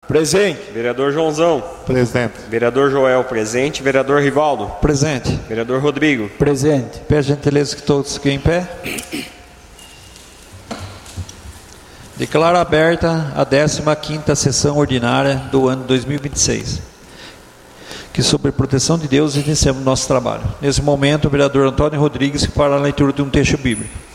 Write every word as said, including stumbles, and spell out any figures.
Presente. Vereador Joãozão. Presente. Vereador Joel, presente. Vereador Rivaldo. Presente. Vereador Rodrigo. Presente. Peço gentileza que todos fiquem em pé. Declaro aberta a décima quinta sessão ordinária do ano dois mil e vinte e seis. Que, sob a proteção de Deus, iniciamos nosso trabalho. Nesse momento, o vereador Antônio Rodrigues fará a leitura de um texto bíblico.